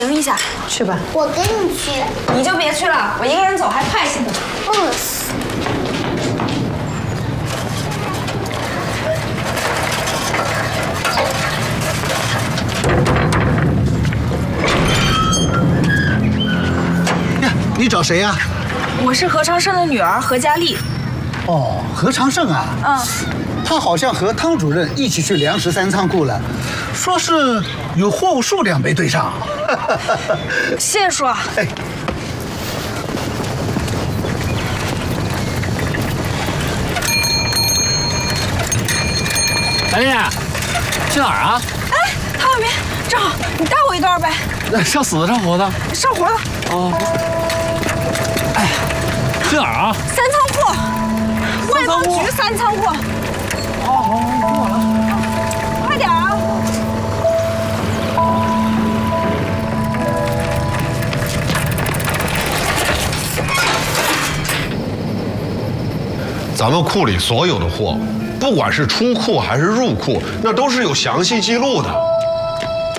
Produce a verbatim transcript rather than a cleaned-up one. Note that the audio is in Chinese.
停一下， 去吧。 我跟你去。 你就别去了，我一个人走还派些呢。 饿死。 呀，你找谁呀？ 我是何长胜的女儿何佳丽。 哦，何长胜啊。 嗯。 他好像和汤主任一起去粮食三仓库了，说是有货物数量没对上。 谢谢叔。哎。 佳丽，去哪儿啊？ 哎，唐小明，正好，你带我一段呗。 上死的上活的？ 上活的。 哦。哎，去哪儿啊？ 三仓库，外贸局三仓库。 哦，好，好，跟我来。 快点啊！ 咱们库里所有的货，不管是出库还是入库，那都是有详细记录的。